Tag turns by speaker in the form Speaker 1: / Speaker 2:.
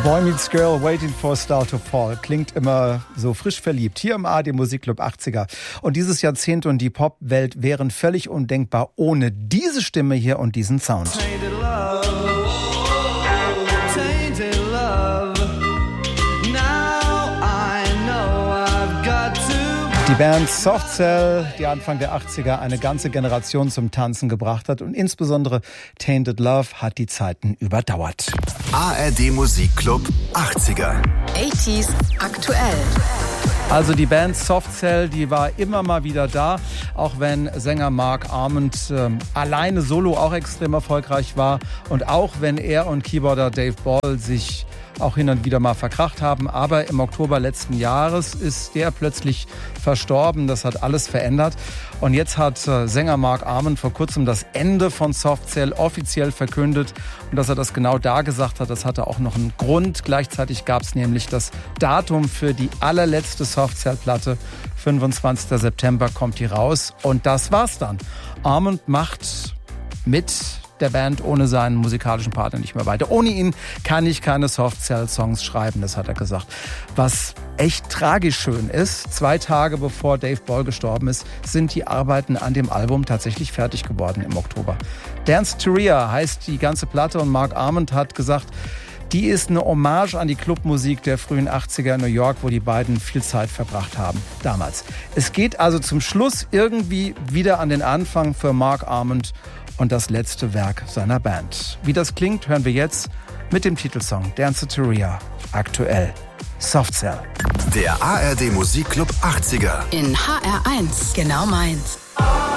Speaker 1: Boy Meets Girl, Waiting for a Star to Fall. Klingt immer so frisch verliebt. Hier im ARD Musikclub 80er. Und dieses Jahrzehnt und die Popwelt wären völlig undenkbar ohne diese Stimme hier und diesen Sound. Die Band Soft Cell, die Anfang der 80er eine ganze Generation zum Tanzen gebracht hat und insbesondere Tainted Love hat die Zeiten überdauert.
Speaker 2: ARD Musikclub 80er.
Speaker 3: 80s aktuell.
Speaker 1: Also die Band Soft Cell, die war immer mal wieder da, auch wenn Sänger Mark Arment alleine solo auch extrem erfolgreich war und auch wenn er und Keyboarder Dave Ball sich auch hin und wieder mal verkracht haben. Aber im Oktober letzten Jahres ist der plötzlich verstorben. Das hat alles verändert. Und jetzt hat Sänger Mark Arment vor kurzem das Ende von Soft Cell offiziell verkündet. Und dass er das genau da gesagt hat, das hatte auch noch einen Grund. Gleichzeitig gab es nämlich das Datum für die allerletzte Soft Cell-Platte. 25. September kommt die raus. Und das war's dann. Arment macht mit der Band ohne seinen musikalischen Partner nicht mehr weiter. Ohne ihn kann ich keine Soft-Cell-Songs schreiben, das hat er gesagt. Was echt tragisch schön ist, 2 Tage bevor Dave Ball gestorben ist, sind die Arbeiten an dem Album tatsächlich fertig geworden im Oktober. Dance to Ria heißt die ganze Platte und Mark Arment hat gesagt, die ist eine Hommage an die Clubmusik der frühen 80er in New York, wo die beiden viel Zeit verbracht haben damals. Es geht also zum Schluss irgendwie wieder an den Anfang für Mark Arment und das letzte Werk seiner Band. Wie das klingt, hören wir jetzt mit dem Titelsong Dance to Ria, aktuell Soft Cell.
Speaker 2: Der ARD Musikclub 80er.
Speaker 3: In HR1, genau meins.